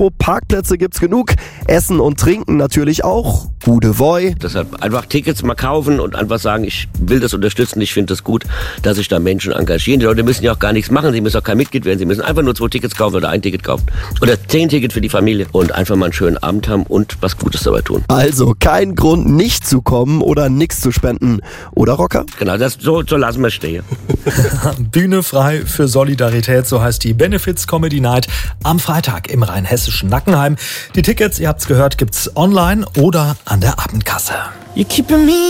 Parkplätze gibt's genug, Essen und Trinken natürlich auch. Gute Voi. Deshalb einfach Tickets mal kaufen und einfach sagen, ich will das unterstützen, ich finde das gut, dass sich da Menschen engagieren. Die Leute müssen ja auch gar nichts machen, sie müssen auch kein Mitglied werden, sie müssen einfach nur 2 Tickets kaufen oder 1 Ticket kaufen. Oder 10 Tickets für die Familie und einfach mal einen schönen Abend haben und was Gutes dabei tun. Also kein Grund, nicht zu kommen oder nichts zu spenden. Oder, Rocker? Genau, so lassen wir stehen. Bühne frei für Solidarität, so heißt die Benefits Comedy Night am Freitag im rheinhessischen Nackenheim. Die Tickets, ihr habt's gehört, gibt's online oder an der Abendkasse. You keeping me